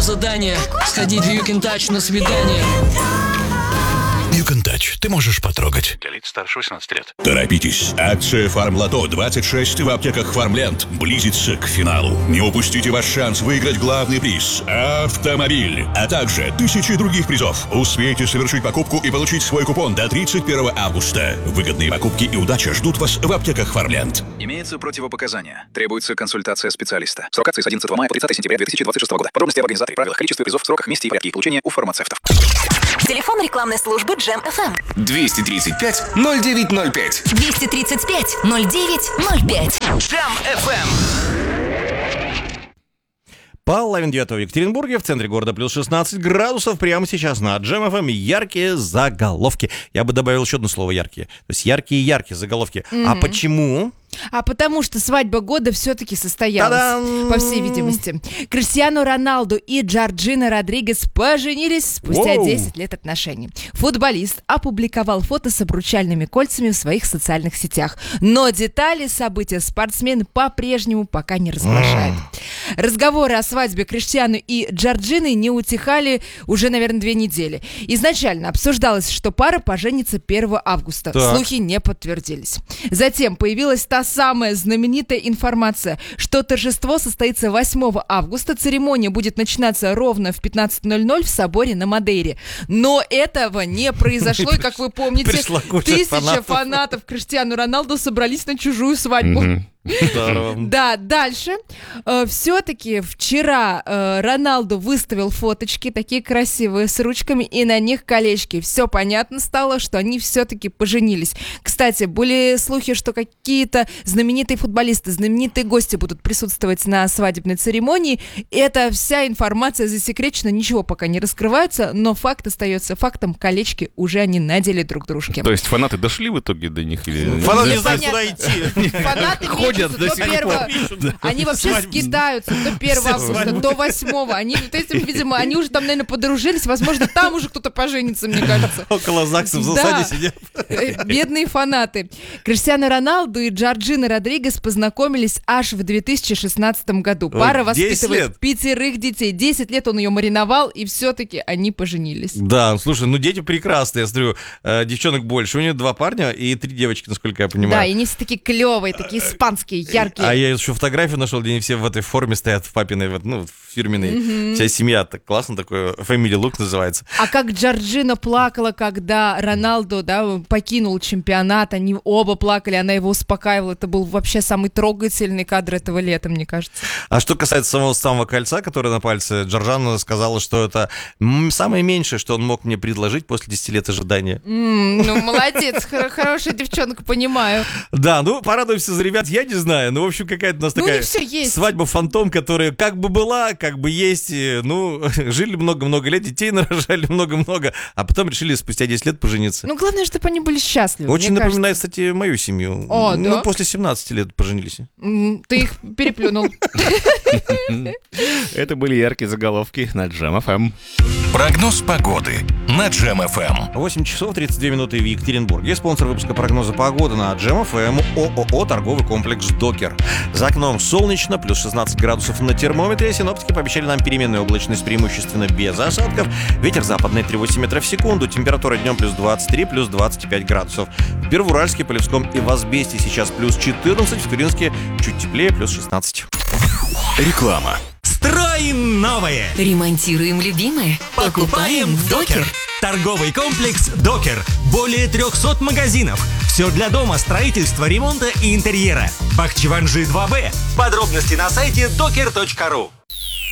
задание сходить в You Can Touch на свидание. You Can Touch. Ты можешь потрогать. Для лиц старше 18 лет. Торопитесь. Акция «Фармлото 26» в аптеках «Фармленд» близится к финалу. Не упустите ваш шанс выиграть главный приз – автомобиль, а также 1000 других призов. Успейте совершить покупку и получить свой купон до 31 августа. Выгодные покупки и удача ждут вас в аптеках «Фармленд». Имеются противопоказания. Требуется консультация специалиста. Срок акции с 11 мая по 30 сентября 2026 года. Подробности об организаторе, правилах, количестве призов, сроках, месте и порядке их получения у фармацевтов. Телефон рекламной службы Джем FM. 235-0905. 235-0905. Джем FM. Половина девятого в Екатеринбурге, в центре города плюс 16 градусов. Прямо сейчас на Джем FM яркие заголовки. Я бы добавил еще одно слово яркие. То есть яркие заголовки. А почему? А потому что свадьба года все-таки состоялась, Та-дам! по всей видимости. Криштиану Роналду и Джорджина Родригес поженились спустя 10 лет отношений. Футболист опубликовал фото с обручальными кольцами в своих социальных сетях. Но детали события спортсмен по-прежнему пока не разглашает. Разговоры о свадьбе Криштиану и Джорджины не утихали уже, наверное, 2 недели. Изначально обсуждалось, что пара поженится 1 августа. Так. Слухи не подтвердились. Затем появилась та самая знаменитая информация, что торжество состоится 8 августа, церемония будет начинаться ровно в 15:00 в соборе на Мадейре. Но этого не произошло, и, как вы помните, Пришла куча 1000 фанатов Криштиану Роналду собрались на чужую свадьбу. Здорово. Да, дальше. Все-таки вчера Роналду выставил фоточки, такие красивые, с ручками, и на них колечки. Все понятно стало, что они все-таки поженились. Кстати, были слухи, что какие-то знаменитые футболисты, знаменитые гости будут присутствовать на свадебной церемонии. Эта вся информация засекречена, ничего пока не раскрывается, но факт остается фактом. Колечки уже они надели друг дружке. То есть фанаты дошли в итоге до них? Или... Фанаты не Непонятно. знают, куда идти. Фанаты Ходят мечутся до до сих 1. Они вообще скитаются до 1 августа, до 8. Они, то есть, видимо, они уже там, наверное, подружились. Возможно, там уже кто-то поженится, мне кажется. Около ЗАГСа в засаде сидят. Бедные фанаты. Криштиану Роналду и Джорджина Родригес познакомились аж в 2016 году. Пара 10 воспитывает лет. 5 детей. 10 лет он ее мариновал, и все-таки они поженились. Да, слушай, ну дети прекрасные, я смотрю, девчонок больше. У нее 2 парня и 3 девочки, насколько я понимаю. Да, и они все такие клевые, такие испанские, яркие. А я еще фотографию нашел, где они все в этой форме стоят, в папиной, ну, фирменной. Вся семья, так классно, такое, Family Look называется. А как Джорджина плакала, когда Роналду, покинул чемпионат, они оба плакали, она его успокаивала. Это был вообще самый трогательный кадр этого лета, мне кажется. А что касается самого кольца, которое на пальце, Джорджана сказала, что это самое меньшее, что он мог мне предложить после 10 лет ожидания. Ну, молодец, хорошая девчонка, понимаю. Да, ну, порадуемся за ребят, я не знаю. Ну, в общем, какая-то у нас Ну, такая и всё есть. свадьба-фантом, которая как бы была, как бы есть. Ну, жили много-много лет, детей нарожали много-много, а потом решили спустя 10 лет пожениться. Ну, главное, чтобы они были счастливы. Очень мне напоминает, кстати, мою семью. О, Ну, да? после 17 лет поженились. кажется. Ты их переплюнул. Это были яркие заголовки на Джем FM. Прогноз погоды на Джем FM. 8 часов 32 минуты в Екатеринбурге. Спонсор выпуска прогноза погоды на Джем FM ООО «Торговый комплекс Докер». За окном солнечно, плюс 16 градусов на термометре. Синоптики пообещали нам переменную облачность преимущественно без осадков. Ветер западный 3,8 метров в секунду. Температура днем плюс 23, плюс 25 градусов. В Первоуральске, Полевском и Возбестии сейчас плюс 14, в Туринске чуть теплее, плюс 16. Реклама. Строим новое. Ремонтируем любимое. Покупаем в Докер. Торговый комплекс Докер. Более 300 магазинов. Все для дома, строительства, ремонта и интерьера. Бахчеванжи 2Б. Подробности на сайте doker.ru.